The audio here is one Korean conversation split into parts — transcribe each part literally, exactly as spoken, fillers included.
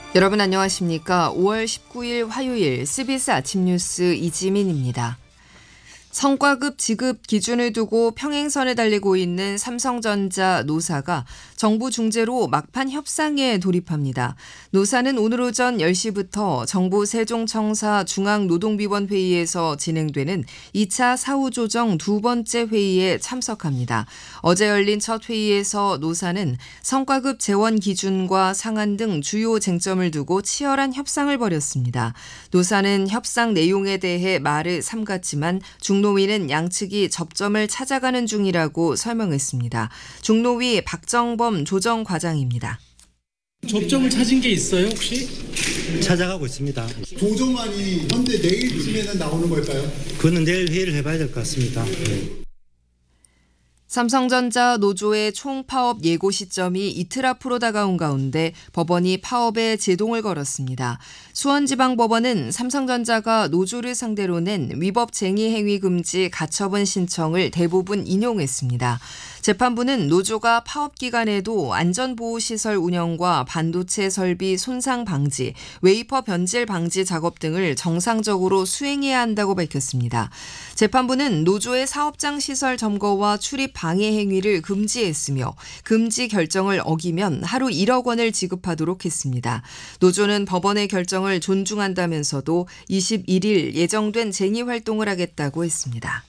여러분 안녕하십니까? 오월 십구일 화요일 씨비에스 아침 뉴스 이지민입니다. 성과급 지급 기준을 두고 평행선에 달리고 있는 삼성전자 노사가 정부 중재로 막판 협상에 돌입합니다. 노사는 오늘 오전 열 시부터 정부 세종청사 중앙노동비원회의에서 진행되는 이 차 사후조정 두 번째 회의에 참석합니다. 어제 열린 첫 회의에서 노사는 성과급 재원 기준과 상한 등 주요 쟁점을 두고 치열한 협상을 벌였습니다. 노사는 협상 내용에 대해 말을 삼갔지만 중 중노위는 양측이 접점을 찾아가는 중이라고 설명했습니다. 중노위 박정범 조정과장입니다. 접점을 찾은 게 있어요 혹시? 찾아가고 있습니다. 조정안이 현재 내일쯤에는 나오는 걸까요? 그거는 내일 회의를 해봐야 될 것 같습니다. 네. 삼성전자 노조의 총 파업 예고 시점이 이틀 앞으로 다가온 가운데 법원이 파업에 제동을 걸었습니다. 수원지방법원은 삼성전자가 노조를 상대로 낸 위법 쟁의 행위 금지 가처분 신청을 대부분 인용했습니다. 재판부는 노조가 파업 기간에도 안전보호시설 운영과 반도체 설비 손상 방지, 웨이퍼 변질 방지 작업 등을 정상적으로 수행해야 한다고 밝혔습니다. 재판부는 노조의 사업장 시설 점거와 출입 방해 행위를 금지했으며 금지 결정을 어기면 하루 일억 원을 지급하도록 했습니다. 노조는 법원의 결정을 존중한다면서도 이십일일 예정된 쟁의 활동을 하겠다고 했습니다.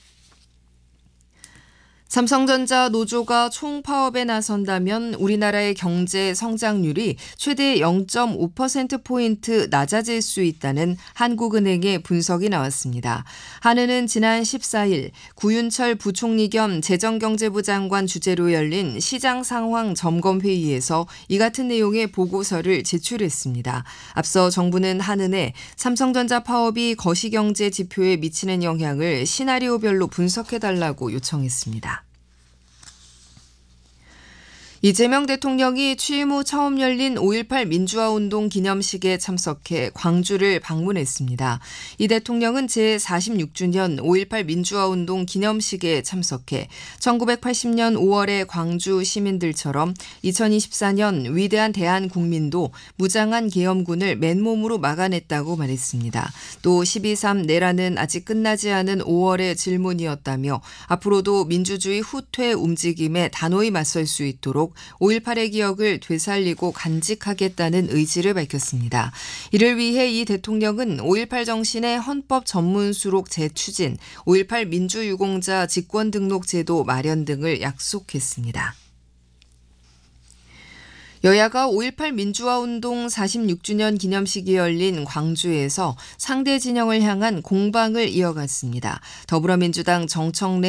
삼성전자 노조가 총파업에 나선다면 우리나라의 경제 성장률이 최대 영 점 오 퍼센트포인트 낮아질 수 있다는 한국은행의 분석이 나왔습니다. 한은은 지난 십사일 구윤철 부총리 겸 재정경제부 장관 주재로 열린 시장 상황 점검 회의에서 이 같은 내용의 보고서를 제출했습니다. 앞서 정부는 한은에 삼성전자 파업이 거시경제 지표에 미치는 영향을 시나리오별로 분석해달라고 요청했습니다. 이재명 대통령이 취임 후 처음 열린 오일팔 민주화운동 기념식에 참석해 광주를 방문했습니다. 이 대통령은 제사십육주년 오일팔 민주화운동 기념식에 참석해 천구백팔십년 오월에 광주 시민들처럼 이천이십사년 위대한 대한국민도 무장한 계엄군을 맨몸으로 막아냈다고 말했습니다. 또 십이삼 내란은 아직 끝나지 않은 오월의 질문이었다며 앞으로도 민주주의 후퇴 움직임에 단호히 맞설 수 있도록 오일팔의 기억을 되살리고 간직하겠다는 의지를 밝혔습니다. 이를 위해 이 대통령은 오일팔 정신의 헌법 전문 수록 재추진, 오일팔 민주유공자 직권등록제도 마련 등을 약속했습니다. 여야가 오일팔 민주화운동 사십육주년 기념식이 열린 광주에서 상대 진영을 향한 공방을 이어갔습니다. 더불어민주당 정청래